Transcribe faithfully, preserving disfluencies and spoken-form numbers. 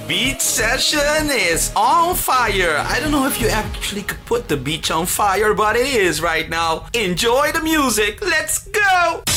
beach session is on fire. I don't know if you actually could put the beach on fire, but it is right now. Enjoy the music. Let's go!